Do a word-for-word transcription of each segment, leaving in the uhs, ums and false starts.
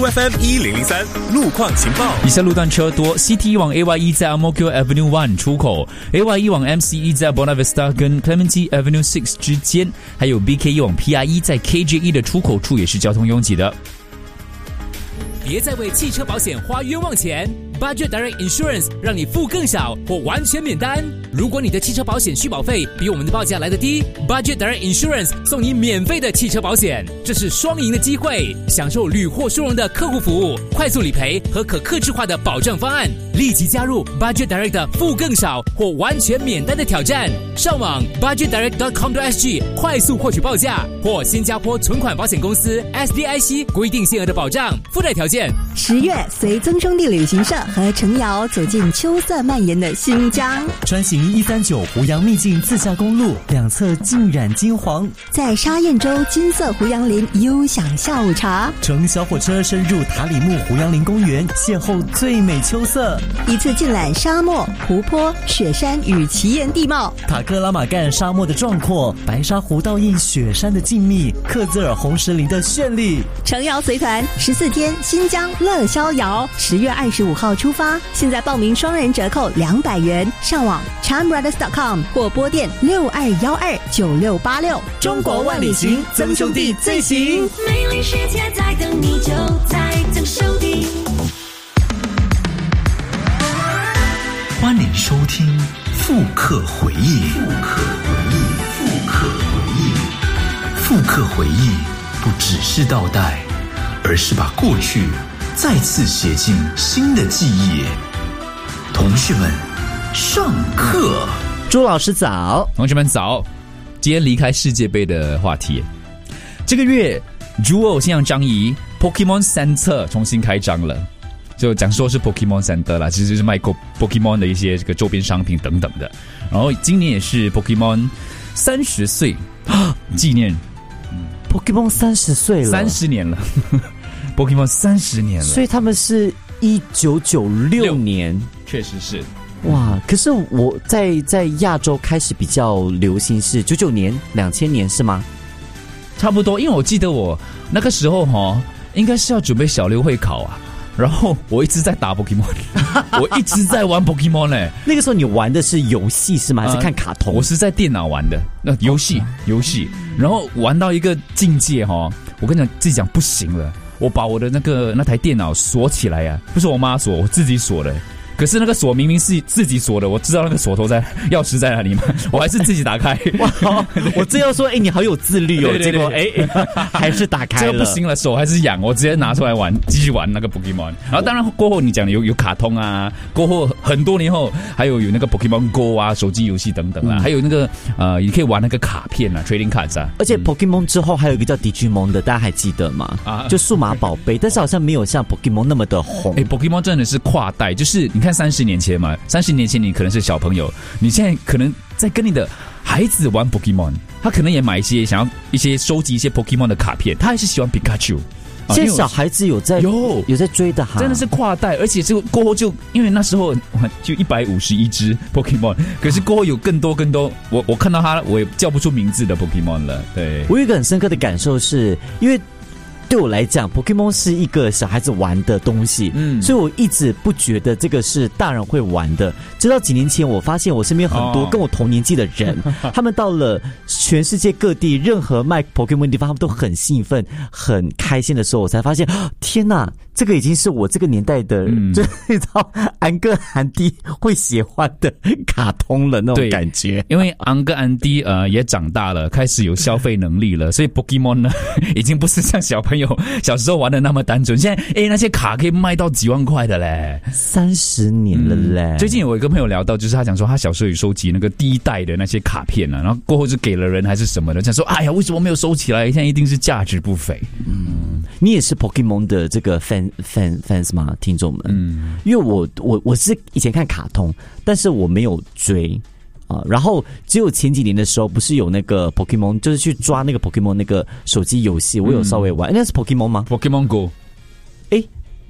F M 一零零三路况情报。 以下路段车多 ，C T 往 A Y E 在 Ang Mo Kio Avenue One 出口 ，A Y E 往 M C E 在 Buona Vista 跟 Clementi Avenue Six 之间，还有 B K E 往 P I E 在 K J E 的出口处也是交通拥挤的。 别再为汽车保险花冤枉钱 ，Budget Direct Insurance 让你付更少或完全免单。如果你的汽车保险续保费比我们的报价来得低 ，Budget Direct Insurance 送你免费的汽车保险，这是双赢的机会，享受屡获殊荣的客户服务、快速理赔和可客制化的保障方案。立即加入 Budget Direct 的付更少或完全免单的挑战，上网 budget direct dot com dot s g 快速获取报价，或新加坡存款保险公司 S D I C 规定限额的保障附带条件。 十月，随曾兄弟旅行社和程瑶走进秋色蔓延的新疆， 穿行一三九湖阳秘境自驾公路，两侧浸染金黄， 在沙堰洲金色湖杨林悠享下午茶， 乘小火车深入塔里木湖杨林公园，邂逅最美秋色， 一次尽览沙漠、湖泊、雪山与奇岩地貌， 塔克拉玛干沙漠的壮阔，白沙湖倒映雪山的静谧，克孜尔红石林的绚丽。 程瑶随团十四天新疆乐逍遥，十月二十五号出发，现在报名双人折扣两百元，上网 charmbrothers dot com 或拨电六二幺二九六八六。 中国万里行，曾兄弟最行。 美丽世界在等你，就在曾兄弟。 欢迎收听复刻回忆。复刻回忆，复刻回忆，复刻回忆，不只是倒带，而是把过去再次写进新的记忆。同学们，上课。 朱老师早， 同学们早。今天离开世界杯的话题，这个月主偶现象张仪 Pokemon Center 重新开张了。就讲说是 Pokemon Center 啦，其实就是卖 Pokemon 的一些这个周边商品等等的。然后今年也是 Pokemon 三十岁纪念 ，Pokemon 三十岁了， 三十年了，Pokemon 三十年了， 所以他们是一九九六年， 确实是。 哇！可是我在在亚洲开始比较流行是九九年、两千年是吗？ 差不多，因为我记得我那个时候哈，应该是要准备小六会考啊。然后我一直在打 Pokemon， 我一直在玩 Pokemon 嘞、欸。 那个时候你玩的是游戏是吗？还是看卡通？ 呃、我是在电脑玩的，那游戏游戏，然后玩到一个境界哈，我跟你讲自己讲不行了，我把我的那个那台电脑锁起来呀、啊，不是我妈锁，我自己锁的。可是那个锁明明是自己锁的，我知道那个锁头在钥匙在哪里吗？我还是自己打开。 哇！我正要说，哎、欸，你好有自律哦。 对对对， 结果哎、欸，还是打开了。 这个不行了，手还是痒，我直接拿出来玩，继续玩那个 Pokemon。然后当然过后你讲的有有卡通啊，过后很多年后还有有那个 Pokemon Go 啊，手机游戏等等啊，嗯、还有那个呃，也可以玩那个卡片啊 ，Trading Cards 啊。 而且 Pokemon 之后还有一个叫 Digimon 的，大家还记得吗？啊，就数码宝贝，但是好像没有像 Pokemon 那么的红。 哎 ，Pokemon 真的是跨代，就是你看三十年前嘛。三十年前你可能是小朋友，你现在可能在跟你的孩子玩 Pokemon， 他可能也买一些想要一些收集一些 Pokemon 的卡片，他还是喜欢 Pikachu。 现在小孩子有在有有在追的哈， 真的是跨代，而且就过后就因为那时候就一百五十一只 Pokemon， 可是过后有更多更多，我我看到他我也叫不出名字的 Pokemon 了。对， 我有一个很深刻的感受是，因为对我来讲 Pokemon 是一个小孩子玩的东西，嗯，所以我一直不觉得这个是大人会玩的。直到几年前我发现我身边很多跟我同年纪的人、哦、他们到了全世界各地任何卖 Pokemon 的地方，他们都很兴奋很开心的时候，我才发现天哪，这个已经是我这个年代的、嗯、就你知道安哥安迪会喜欢的卡通了那种感觉。 因为安哥安迪呃也长大了，开始有消费能力了，所以 Pokemon 呢已经不是像小朋友小时候玩的那么单纯，现在哎那些卡可以卖到几万块的嘞， 三十年了嘞、嗯。 最近有一个朋友聊到，就是他讲说他小时候有收集那个第一代的那些卡片啊，然后过后就给了人还是什么的，想说哎呀为什么没有收起来？现在一定是价值不菲。 嗯，你也是 Pokemon 的这个 fan fan fans 吗？听众们，嗯，因为我我我是以前看卡通，但是我没有追。啊，然后只有前几年的时候，不是有那个 Pokemon， 就是去抓那个 Pokemon 那个手机游戏，我有稍微玩。嗯、那是 Pokemon 吗 ？Pokemon Go。 哎，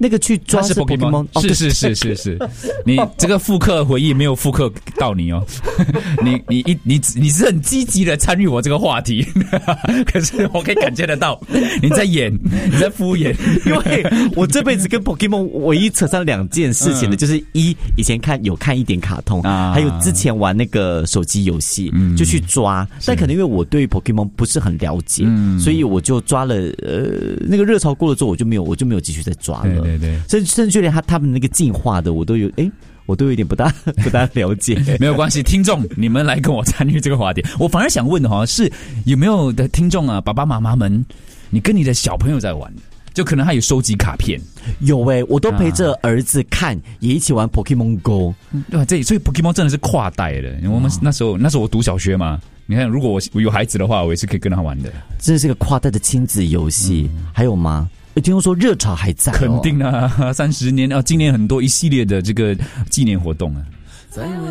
那个去抓是 Pokemon， 哦、 是是是是是，你这个复刻回忆没有复刻到你哦，你你一你你是很积极的参与我这个话题，可是我可以感觉得到你在演，你在敷衍， 因为我这辈子跟 Pokemon 唯一扯上两件事情的，嗯、就是一以前看有看一点卡通，啊、还有之前玩那个手机游戏，嗯、就去抓，但可能因为我对 Pokemon 不是很了解，嗯、所以我就抓了，呃，那个热潮过了之后，我就没有我就没有继续再抓了。 对对对， 甚甚至就连他他们那个进化的，我都有哎。我都有点不大不大了解， 没有关系，听众你们来跟我参与这个话题。我反而想问的哈，是有没有的听众啊，爸爸妈妈们，你跟你的小朋友在玩，就可能他有收集卡片， 有哎、欸，我都陪着儿子看，啊、也一起玩 Pokemon Go， 对吧？这所以 Pokemon 真的是跨代的。我们那时候那时候我读小学嘛。你看，如果我我有孩子的话，我也是可以跟他玩的。 这是个跨代的亲子游戏，嗯、还有吗？听说热潮还在、哦， 肯定啊，三十年啊，今年很多一系列的这个纪念活动啊。